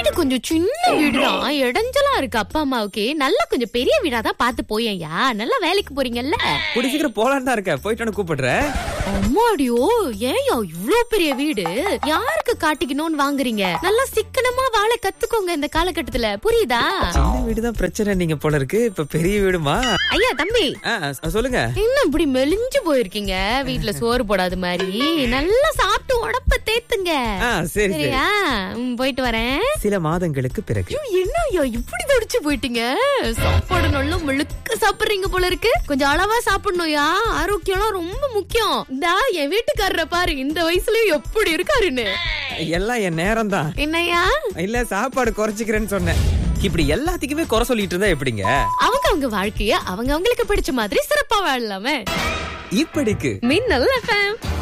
வீடு கொஞ்சம் சின்ன வீடுதான், இடைஞ்சலா இருக்கு. அப்பா அம்மாவுக்கு நல்லா கொஞ்சம் பெரிய வீடாதான் பார்த்து போயேன்யா. நல்லா வேலைக்கு போறீங்கல்ல. கூடி சீக்கிரம் போலான்னு தான் இருக்க, போயிட்டு கூப்பிடுறேன். அம்மாடியோ, ஏன்யா இவ்ளோ பெரிய வீடு யாருக்கு காட்டிக்கணும்னு வாங்குறீங்க? நல்லா சிக்கனமா வாழ கத்துக்கோங்க இந்த காலகட்டத்துல, புரியுதா? சின்ன வீடுதான் பிரச்சனை நீங்க போல இருக்கு, இப்ப பெரிய வீடுமா? ஐயா தம்பி, சொல்லுங்க. இன்னும் இப்படி மெலிஞ்சு போயிருக்கீங்க, வீட்டுல சோறு போடாத மாதிரி. நல்லா சாப்பிட்டு உடம்ப தேத்துங்க. சரியா? போயிட்டு வரேன். சில மாதங்களுக்கு பிறகு. என்ன ஐயா இப்படி தடிச்சு போயிட்டீங்க? சாப்பாடு நல்லா முழுக்க சாப்பிடுறீங்க போல இருக்கு. கொஞ்சம் அளவா சாப்பிடணும்யா, ஆரோக்கியம் ரொம்ப முக்கியம். இந்தா என் வீட்டுக்காரரை பாரு, இந்த வயசுலயும் எப்படி இருக்காருன்னு. எல்லாம் என் நேரம் தான். என்னையா? இல்ல, சாப்பாடு குறைச்சிக்கிறேன்னு சொன்னேன். இப்படி எல்லாத்துக்குமே குறை சொல்லிட்டு இருந்தா எப்படிங்க? அவங்க வாழ்க்கைய அவங்களுக்கு பிடிச்ச மாதிரி சிறப்பா வாழலாமே. இப்படிக்கு மின்னல் FM.